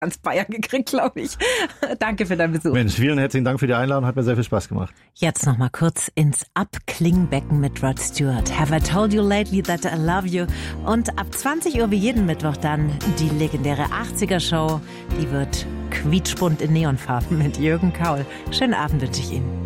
ganz Bayern gekriegt, glaube ich. Danke für deinen Besuch. Mensch, vielen herzlichen Dank für die Einladung, hat mir sehr viel Spaß gemacht. Jetzt noch mal kurz ins Abklingbecken mit Rod Stewart. Have I told you lately that I love you? Und ab 20 Uhr wie jeden Mittwoch dann die legendäre 80er-Show. Die wird quietschbunt in Neonfarben mit Jürgen Kaul. Schönen Abend wünsche ich Ihnen.